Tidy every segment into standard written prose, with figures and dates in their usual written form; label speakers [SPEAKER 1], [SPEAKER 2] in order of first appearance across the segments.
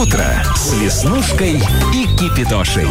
[SPEAKER 1] утро с Веснушкой и Кипидошей.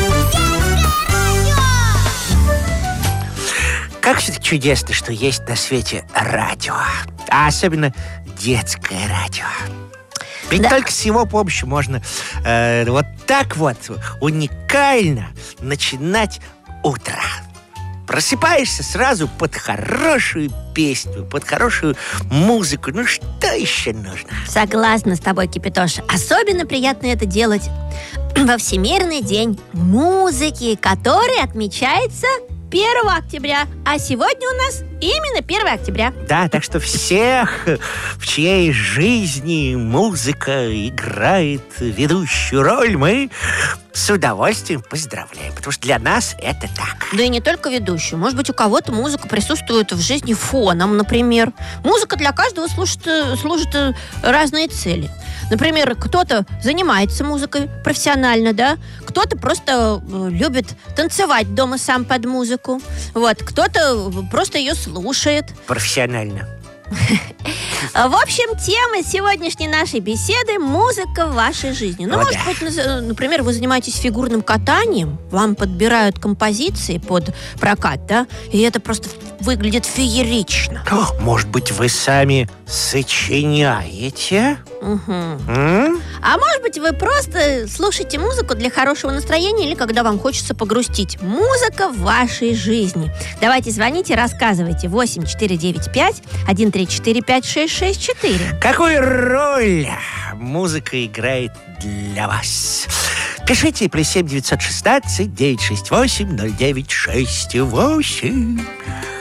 [SPEAKER 2] Как все-таки чудесно, что есть на свете радио. А особенно детское радио. Ведь только с его помощью можно вот так вот уникально начинать утро. Просыпаешься сразу под хорошую песню, под хорошую музыку. Ну, что еще нужно?
[SPEAKER 3] Согласна с тобой, Кипидоша. Особенно приятно это делать во Всемирный день музыки, который отмечается 1 октября. А сегодня у нас именно 1 октября.
[SPEAKER 2] Да, так что всех, в чьей жизни музыка играет ведущую роль, мы с удовольствием поздравляем, потому что для нас это так.
[SPEAKER 3] Да и не только ведущую. Может быть, у кого-то музыка присутствует в жизни фоном, например. Музыка для каждого служит разные цели. Например, кто-то занимается музыкой профессионально, да? Кто-то просто любит танцевать дома сам под музыку. Вот, кто-то просто ее слушает.
[SPEAKER 2] Профессионально.
[SPEAKER 3] В общем, тема сегодняшней нашей беседы – музыка в вашей жизни. Ну, может быть, например, вы занимаетесь фигурным катанием, вам подбирают композиции под прокат, да? И это просто выглядит феерично.
[SPEAKER 2] Может быть, вы сами сочиняете?
[SPEAKER 3] А может быть, вы просто слушаете музыку для хорошего настроения или когда вам хочется погрустить. Музыка в вашей жизни. Давайте звоните, рассказывайте. 8-495-134-5664.
[SPEAKER 2] Какую роль музыка играет для вас? Пишите +7 916 968 0968.